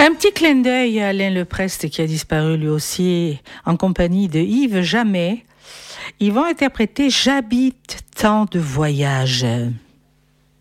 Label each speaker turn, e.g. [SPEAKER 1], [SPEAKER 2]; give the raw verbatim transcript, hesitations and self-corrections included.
[SPEAKER 1] Un petit clin d'œil à Alain Leprest qui a disparu lui aussi en compagnie de Yves Jamais. Ils vont interpréter J'habite tant de voyages.